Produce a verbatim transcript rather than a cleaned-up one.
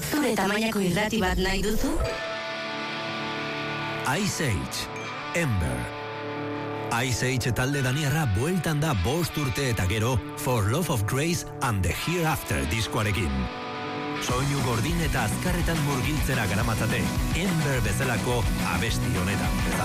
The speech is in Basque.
Zure tamainako irrati bat nahi duzu? Ice Age, Ember. Ice Age talde daniarra bueltan da bost urte eta gero For Love of Grace and the Hereafter diskoarekin. Soinu gordin eta azkarretan murgiltzera garamatzate Ember bezalako abesti honetan bezala.